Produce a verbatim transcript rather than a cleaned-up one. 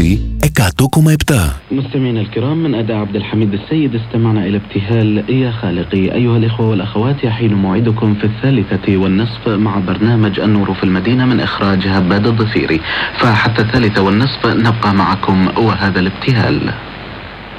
Έξι, εκατό κόμμα επτά. مستمعينا الكرام، من أداء عبد الحميد السيد استمعنا إلى ابتهال يا خالقي. أيها الإخوة والأخوات، يحين موعدكم في الثالثة والنصف مع برنامج النور في المدينة من إخراج هباد الضفيري، فحتى الثالثة والنصف نبقى معكم وهذا الابتهال.